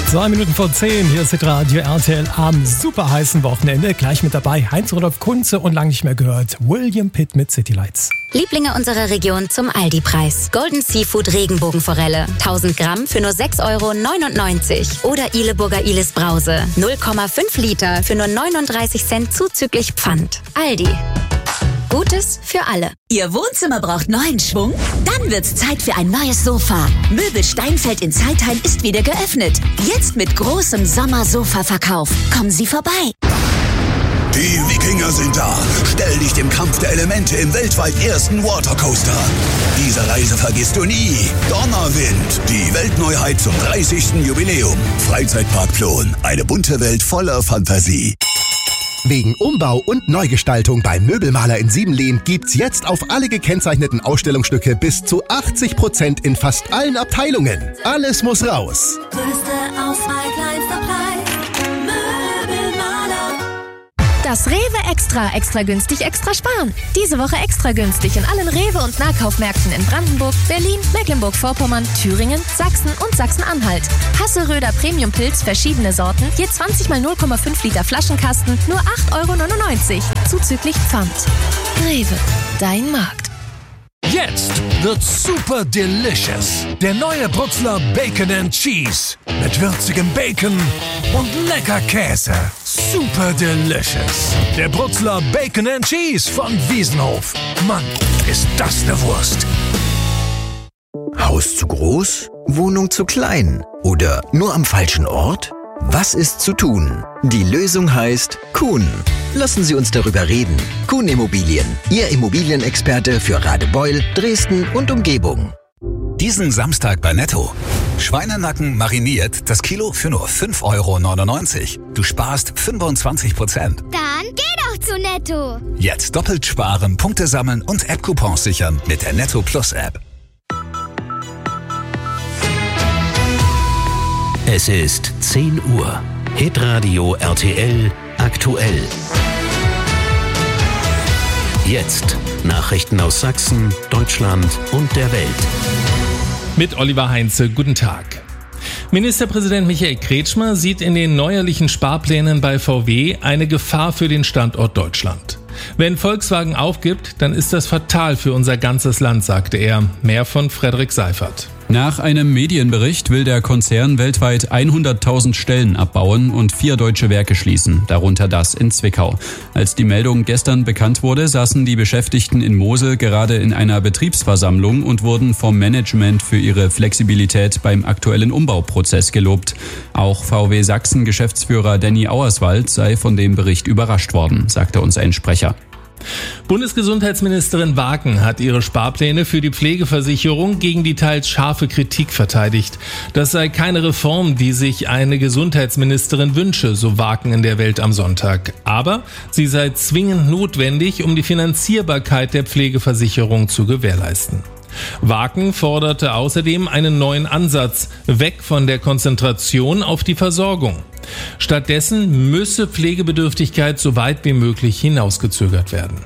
2 Minuten vor 10, hier ist Radio RTL am super heißen Wochenende. Gleich mit dabei Heinz-Rudolf Kunze und lang nicht mehr gehört William Pitt mit City Lights. Lieblinge unserer Region zum Aldi-Preis. Golden Seafood Regenbogenforelle. 1000 Gramm für nur 6,99 € Oder Ihleburger Ihles Brause. 0,5 Liter für nur 39 Cent zuzüglich Pfand. Aldi. Gutes für alle. Ihr Wohnzimmer braucht neuen Schwung? Dann wird's Zeit für ein neues Sofa. Möbel Steinfeld in Zeitheim ist wieder geöffnet. Jetzt mit großem Sommersofa-Verkauf. Kommen Sie vorbei. Die Wikinger sind da. Stell dich dem Kampf der Elemente im weltweit ersten Watercoaster. Diese Reise vergisst du nie. Donnerwind, die Weltneuheit zum 30. Jubiläum. Freizeitpark Plon, eine bunte Welt voller Fantasie. Wegen Umbau und Neugestaltung beim Möbelmaler in Siebenlehn gibt's jetzt auf alle gekennzeichneten Ausstellungsstücke bis zu 80% in fast allen Abteilungen. Alles muss raus. Größte Auswahl, kleinster Preis. Möbelmaler. Das Rewe extra günstig, extra sparen. Diese Woche extra günstig in allen Rewe- und Nahkaufmärkten in Brandenburg, Berlin, Mecklenburg-Vorpommern, Thüringen, Sachsen und Sachsen-Anhalt. Hasseröder Premium-Pilz, verschiedene Sorten, je 20 mal 0,5 Liter Flaschenkasten, nur 8,99 €, zuzüglich Pfand. Rewe, dein Markt. Jetzt wird's super delicious. Der neue Brutzler Bacon and Cheese. Mit würzigem Bacon und lecker Käse. Super delicious. Der Brutzler Bacon and Cheese von Wiesenhof. Mann, ist das eine Wurst. Haus zu groß? Wohnung zu klein? Oder nur am falschen Ort? Was ist zu tun? Die Lösung heißt Kuhn. Lassen Sie uns darüber reden. Kuhn Immobilien, Ihr Immobilienexperte für Radebeul, Dresden und Umgebung. Diesen Samstag bei Netto. Schweinenacken mariniert, das Kilo für nur 5,99 €. Du sparst 25%. Dann geh doch zu Netto. Jetzt doppelt sparen, Punkte sammeln und App-Coupons sichern mit der Netto Plus App. Es ist 10 Uhr. Hitradio RTL aktuell. Jetzt Nachrichten aus Sachsen, Deutschland und der Welt. Mit Oliver Heinze, guten Tag. Ministerpräsident Michael Kretschmer sieht in den neuerlichen Sparplänen bei VW eine Gefahr für den Standort Deutschland. Wenn Volkswagen aufgibt, dann ist das fatal für unser ganzes Land, sagte er. Mehr von Frederik Seifert. Nach einem Medienbericht will der Konzern weltweit 100.000 Stellen abbauen und 4 deutsche Werke schließen, darunter das in Zwickau. Als die Meldung gestern bekannt wurde, saßen die Beschäftigten in Mosel gerade in einer Betriebsversammlung und wurden vom Management für ihre Flexibilität beim aktuellen Umbauprozess gelobt. Auch VW Sachsen-Geschäftsführer Danny Auerswald sei von dem Bericht überrascht worden, sagte uns ein Sprecher. Bundesgesundheitsministerin Wagen hat ihre Sparpläne für die Pflegeversicherung gegen die teils scharfe Kritik verteidigt. Das sei keine Reform, die sich eine Gesundheitsministerin wünsche, so Wagen in der Welt am Sonntag. Aber sie sei zwingend notwendig, um die Finanzierbarkeit der Pflegeversicherung zu gewährleisten. Wagen forderte außerdem einen neuen Ansatz, weg von der Konzentration auf die Versorgung. Stattdessen müsse Pflegebedürftigkeit so weit wie möglich hinausgezögert werden.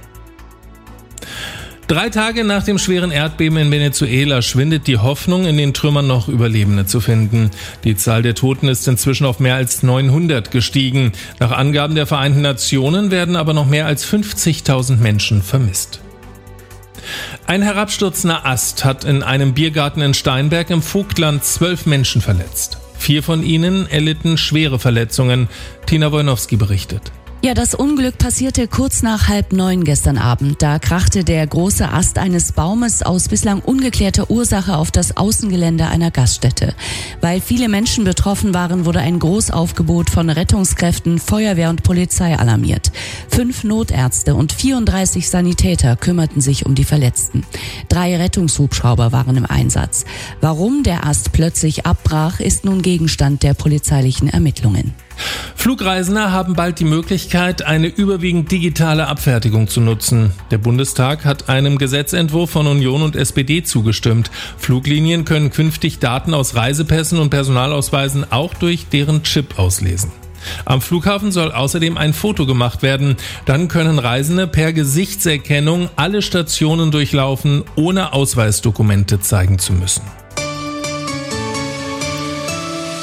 3 Tage nach dem schweren Erdbeben in Venezuela schwindet die Hoffnung, in den Trümmern noch Überlebende zu finden. Die Zahl der Toten ist inzwischen auf mehr als 900 gestiegen. Nach Angaben der Vereinten Nationen werden aber noch mehr als 50.000 Menschen vermisst. Ein herabstürzender Ast hat in einem Biergarten in Steinberg im Vogtland 12 Menschen verletzt. 4 von ihnen erlitten schwere Verletzungen. Tina Wojnowski berichtet. Ja, das Unglück passierte kurz nach 8:30 gestern Abend. Da krachte der große Ast eines Baumes aus bislang ungeklärter Ursache auf das Außengelände einer Gaststätte. Weil viele Menschen betroffen waren, wurde ein Großaufgebot von Rettungskräften, Feuerwehr und Polizei alarmiert. 5 Notärzte und 34 Sanitäter kümmerten sich um die Verletzten. 3 Rettungshubschrauber waren im Einsatz. Warum der Ast plötzlich abbrach, ist nun Gegenstand der polizeilichen Ermittlungen. Flugreisende haben bald die Möglichkeit, eine überwiegend digitale Abfertigung zu nutzen. Der Bundestag hat einem Gesetzentwurf von Union und SPD zugestimmt. Fluglinien können künftig Daten aus Reisepässen und Personalausweisen auch durch deren Chip auslesen. Am Flughafen soll außerdem ein Foto gemacht werden. Dann können Reisende per Gesichtserkennung alle Stationen durchlaufen, ohne Ausweisdokumente zeigen zu müssen.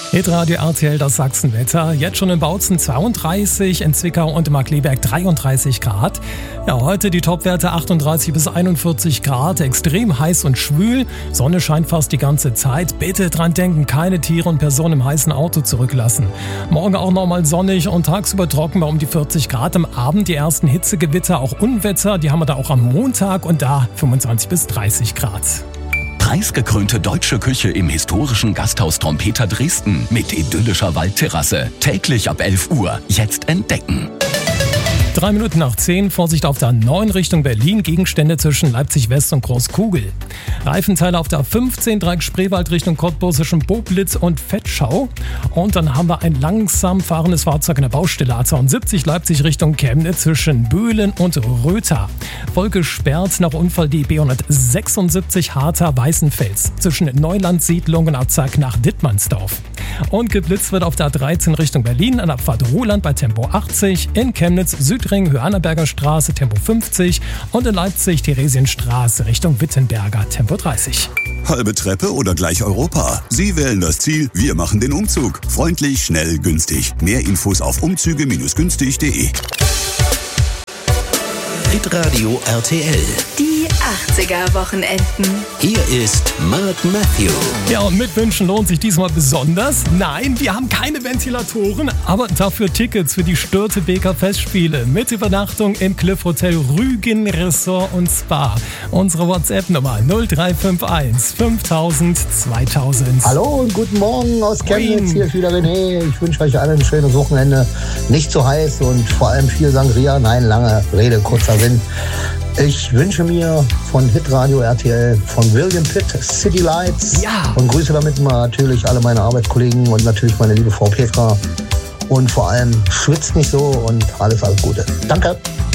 Hitradio RTL, das Sachsenwetter. Jetzt schon in Bautzen 32, in Zwickau und Markkleeberg 33 Grad. Ja, heute die Topwerte 38 bis 41 Grad, extrem heiß und schwül. Sonne scheint fast die ganze Zeit. Bitte dran denken, keine Tiere und Personen im heißen Auto zurücklassen. Morgen auch nochmal sonnig und tagsüber trocken bei um die 40 Grad. Am Abend die ersten Hitzegewitter, auch Unwetter, die haben wir da auch am Montag und da 25 bis 30 Grad. Preisgekrönte deutsche Küche im historischen Gasthaus Trompeter Dresden mit idyllischer Waldterrasse. Täglich ab 11 Uhr. Jetzt entdecken. 3 Minuten nach 10, Vorsicht auf der 9 Richtung Berlin, Gegenstände zwischen Leipzig West und Großkugel. Reifenteile auf der 15, Dreieck Spreewald Richtung Cottbus zwischen Boblitz und Fettschau. Und dann haben wir ein langsam fahrendes Fahrzeug in der Baustelle A72 Leipzig Richtung Chemnitz zwischen Böhlen und Rötha. Voll gesperrt nach Unfall die B176 Harter-Weißenfels zwischen Neulandsiedlung und Abzack nach Dittmannsdorf. Und geblitzt wird auf der 13 Richtung Berlin an der Abfahrt Roland bei Tempo 80, in Chemnitz Südring Hörnerberger Straße Tempo 50 und in Leipzig Theresienstraße Richtung Wittenberger Tempo 30. Halbe Treppe oder gleich Europa? Sie wählen das Ziel, wir machen den Umzug. Freundlich, schnell, günstig. Mehr Infos auf umzüge-günstig.de. Hitradio RTL. Die 80er-Wochenenden. Hier ist Mark Matthew. Ja, und mitwünschen lohnt sich diesmal besonders. Nein, wir haben keine Ventilatoren, aber dafür Tickets für die Störtebeker Festspiele mit Übernachtung im Cliff Hotel Rügen Resort und Spa. Unsere WhatsApp-Nummer 0351 5000 2000. Hallo und guten Morgen aus Chemnitz. Hier ist wieder René. Ich wünsche euch allen ein schönes Wochenende. Nicht zu heiß und vor allem viel Sangria. Nein, lange Rede, kurzer Sinn. Ich wünsche mir von Hitradio RTL, von William Pitt, City Lights. Ja. Und grüße damit mal natürlich alle meine Arbeitskollegen und natürlich meine liebe Frau Petra. Und vor allem schwitzt nicht so und alles Gute. Danke.